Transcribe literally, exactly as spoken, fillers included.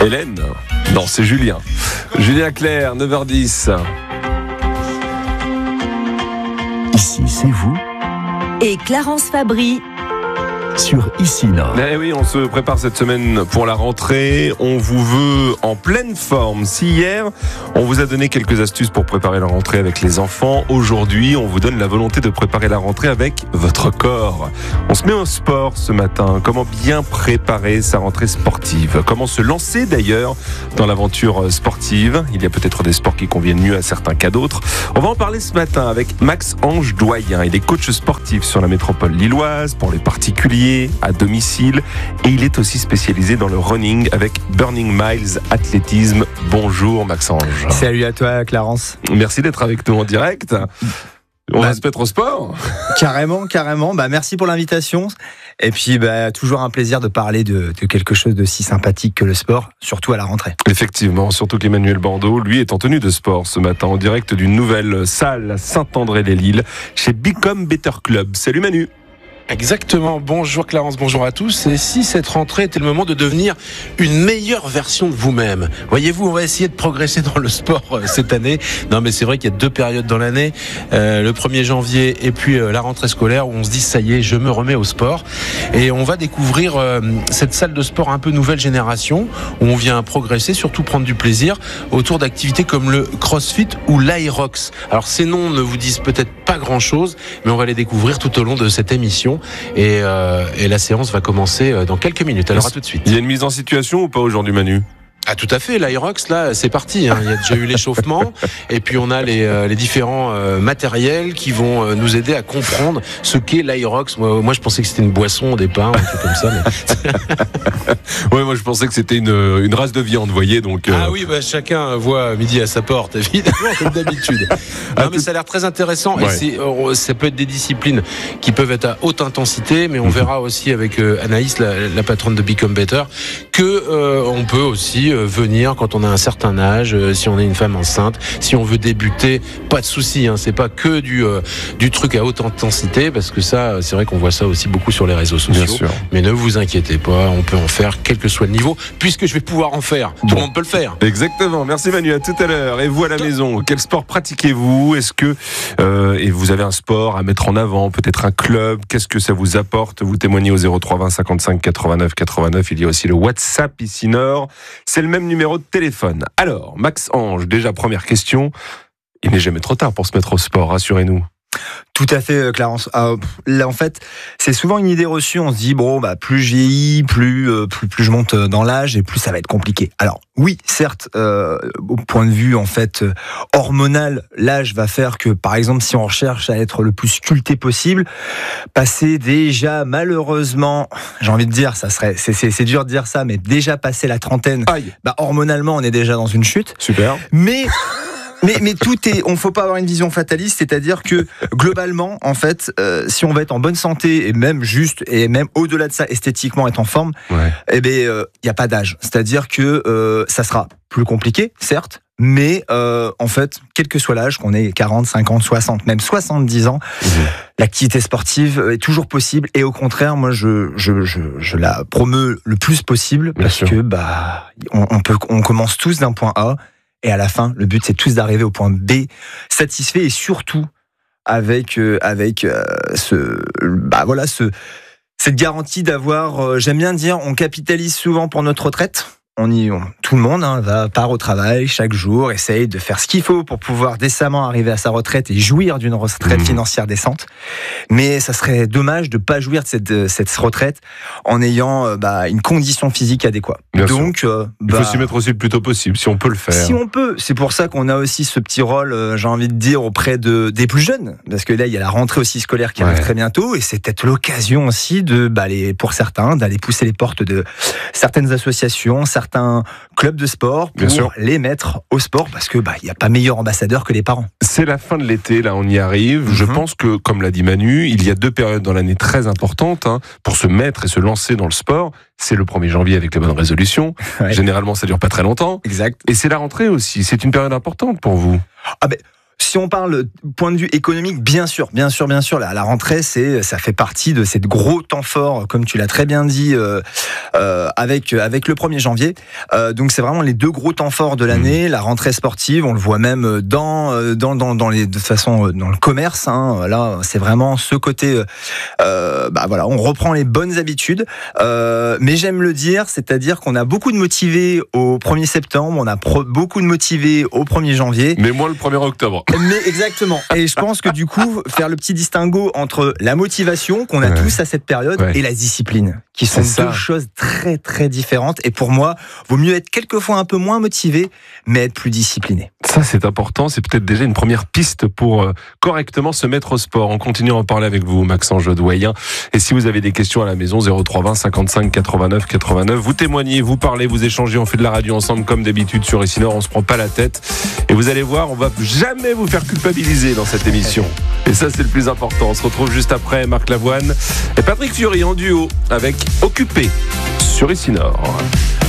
Hélène? Non, c'est Julien. Julien Clerc, neuf heures dix. Ici, c'est vous et Clarence Fabry sur Ici Nord. Eh oui, on se prépare cette semaine pour la rentrée. On vous veut en pleine forme. Si hier, on vous a donné quelques astuces pour préparer la rentrée avec les enfants, aujourd'hui, on vous donne la volonté de préparer la rentrée avec votre corps. On se met au sport ce matin. Comment bien préparer sa rentrée sportive? Comment se lancer d'ailleurs dans l'aventure sportive? Il y a peut-être des sports qui conviennent mieux à certains qu'à d'autres. On va en parler ce matin avec Max-Ange Doyen. Il est coach sportif sur la métropole lilloise pour les particuliers à domicile et il est aussi spécialisé dans le running avec Burning Miles Athlétisme. Bonjour Max-Ange. Salut à toi Clarence. Merci d'être avec nous en direct. On bah, va se mettre au sport. Carrément, carrément. Bah, merci pour l'invitation. Et puis, bah, toujours un plaisir de parler de, de quelque chose de si sympathique que le sport, surtout à la rentrée. Effectivement, surtout qu'Emmanuel Bandeau, lui, est en tenue de sport ce matin, en direct d'une nouvelle salle à Saint-André-les-Lilles, chez Become Better Club. Salut Manu. Exactement, bonjour Clarence, bonjour à tous. Et si cette rentrée était le moment de devenir une meilleure version de vous-même? Voyez-vous, on va essayer de progresser dans le sport cette année. Non mais c'est vrai qu'il y a deux périodes dans l'année, euh, le premier janvier et puis euh, la rentrée scolaire où on se dit ça y est, je me remets au sport. Et on va découvrir euh, cette salle de sport un peu nouvelle génération où on vient progresser, surtout prendre du plaisir autour d'activités comme le CrossFit ou l'Aerox. Alors ces noms ne vous disent peut-être pas grand-chose, mais on va les découvrir tout au long de cette émission. Et, euh, et la séance va commencer dans quelques minutes. Alors à tout de suite. Il y a une mise en situation ou pas aujourd'hui Manu? Ah tout à fait, l'Aerox là c'est parti, hein. Il y a déjà eu l'échauffement et puis on a les, euh, les différents euh, matériels qui vont euh, nous aider à comprendre ce qu'est l'Aerox. Moi, moi je pensais que c'était une boisson au départ, un truc comme ça. Mais... ouais, moi je pensais que c'était une, une race de viande, vous voyez donc. Euh... Ah oui, bah, chacun voit midi à sa porte évidemment comme d'habitude. Non mais ça a l'air très intéressant. Ouais. Et c'est, euh, ça peut être des disciplines qui peuvent être à haute intensité, mais on verra aussi avec euh, Anaïs, la, la patronne de Become Better, que euh, on peut aussi venir quand on a un certain âge, euh, si on est une femme enceinte, si on veut débuter, pas de souci, hein, c'est pas que du euh, du truc à haute intensité, parce que ça, c'est vrai qu'on voit ça aussi beaucoup sur les réseaux sociaux. Mais ne vous inquiétez pas, on peut en faire quel que soit le niveau, puisque je vais pouvoir en faire. Tout bon. Le monde peut le faire. Exactement. Merci Manu. À tout à l'heure. Et vous à la maison, quel sport pratiquez-vous? Est-ce que euh, et vous avez un sport à mettre en avant, peut-être un club? Qu'est-ce que ça vous apporte? Vous témoignez au zéro trois vingt cinquante-cinq quatre-vingt-neuf quatre-vingt-neuf. Il y a aussi le WhatsApp Ici Nord. C'est le même numéro de téléphone. Alors, Max-Ange, déjà première question. Il n'est jamais trop tard pour se mettre au sport, rassurez-nous. Tout à fait, Clarence. Euh, là, en fait, c'est souvent une idée reçue. On se dit bon, bah plus je vieillis, plus euh, plus plus je monte dans l'âge et plus ça va être compliqué. Alors oui, certes, euh, au point de vue en fait euh, hormonal, l'âge va faire que, par exemple, si on recherche à être le plus sculpté possible, passer déjà malheureusement, j'ai envie de dire, ça serait, c'est c'est, c'est dur de dire ça, mais déjà passer la trentaine, Aïe. bah hormonalement, on est déjà dans une chute. Super. Mais Mais, mais tout est, on faut pas avoir une vision fataliste, c'est-à-dire que globalement, en fait, euh, si on va être en bonne santé et même juste et même au-delà de ça, esthétiquement être en forme, ouais. eh ben, il euh, y a pas d'âge. C'est-à-dire que euh, ça sera plus compliqué, certes, mais euh, en fait, quel que soit l'âge, qu'on ait quarante, cinquante, soixante, même soixante-dix ans, mmh. l'activité sportive est toujours possible. Et au contraire, moi, je je je, je la promeus le plus possible. Bien parce sûr. que bah, on, on peut, on commence tous d'un point A. Et à la fin, le but, c'est tous d'arriver au point B, satisfait et surtout avec euh, avec euh, ce bah voilà ce cette garantie d'avoir. Euh, j'aime bien dire, on capitalise souvent pour notre retraite. On y, on, tout le monde hein, va part au travail chaque jour, essaye de faire ce qu'il faut pour pouvoir décemment arriver à sa retraite et jouir d'une retraite mmh. financière décente. Mais ça serait dommage de pas jouir de cette, de cette retraite en ayant euh, bah, une condition physique adéquate. Bien Donc, euh, bah, il faut s'y mettre aussi le plus tôt possible, si on peut le faire. Si on peut, c'est pour ça qu'on a aussi ce petit rôle, euh, j'ai envie de dire, auprès de des plus jeunes, parce que là il y a la rentrée aussi scolaire qui ouais. arrive très bientôt, et c'est peut-être l'occasion aussi de, bah, les, pour certains, d'aller pousser les portes de certaines associations, certains certains clubs de sport pour les mettre au sport parce que bah il y a pas meilleur ambassadeur que les parents. C'est la fin de l'été, là on y arrive. Mm-hmm. Je pense que, comme l'a dit Manu, il y a deux périodes dans l'année très importantes hein, pour se mettre et se lancer dans le sport. C'est le premier janvier avec les bonnes résolutions. Ouais. Généralement, ça dure pas très longtemps. Exact. Et c'est la rentrée aussi. C'est une période importante pour vous. Ah ben. Si on parle point de vue économique, bien sûr, bien sûr, bien sûr, la, la rentrée, c'est, ça fait partie de ces gros temps forts, comme tu l'as très bien dit, euh, euh, avec avec le premier janvier. Euh, donc c'est vraiment les deux gros temps forts de l'année, mmh. la rentrée sportive. On le voit même dans dans dans, dans les de façon dans le commerce. Hein, là, c'est vraiment ce côté. Euh, bah voilà, on reprend les bonnes habitudes. Euh, mais j'aime le dire, c'est-à-dire qu'on a beaucoup de motivés au premier septembre, on a pro- beaucoup de motivés au premier janvier. Mais moins le premier octobre. Mais exactement. Et je pense que du coup, faire le petit distinguo entre la motivation qu'on a ouais. tous à cette période ouais. et la discipline, qui sont deux choses très très différentes. Et pour moi, vaut mieux être quelquefois un peu moins motivé, mais être plus discipliné. Ça, c'est important. C'est peut-être déjà une première piste pour euh, correctement se mettre au sport. On continue à en parler avec vous, Maxence Doyen. Et si vous avez des questions à la maison, zéro trois vingt cinquante-cinq quatre-vingt-neuf quatre-vingt-neuf, vous témoignez, vous parlez, vous échangez. On fait de la radio ensemble comme d'habitude sur Ici Nord. On se prend pas la tête. Et vous allez voir, on va jamais vous faire culpabiliser dans cette émission. Et ça, c'est le plus important. On se retrouve juste après Marc Lavoine et Patrick Fiori en duo avec Occupé sur Ici Nord.